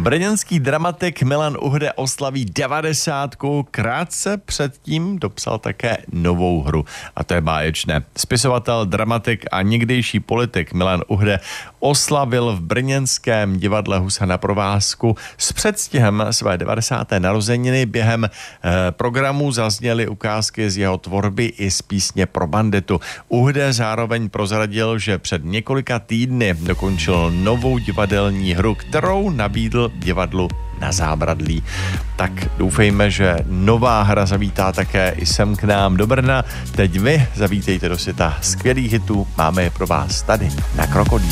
Brněnský dramatik Milan Uhde oslaví 90. Krátce předtím dopsal také novou hru. A to je báječné. Spisovatel, dramatik a někdejší politik Milan Uhde oslavil v brněnském divadle Husa na provázku s předstihem své 90. narozeniny. Během programu zazněly ukázky z jeho tvorby i z písně Pro banditu. Uhde zároveň prozradil, že před několika týdny dokončil novou divadelní hru, kterou nabídl divadlu Na Zábradlí. Tak doufejme, že nová hra zavítá také i sem k nám do Brna. Teď vy zavítejte do světa skvělých hitů. Máme je pro vás tady na Krokodýle.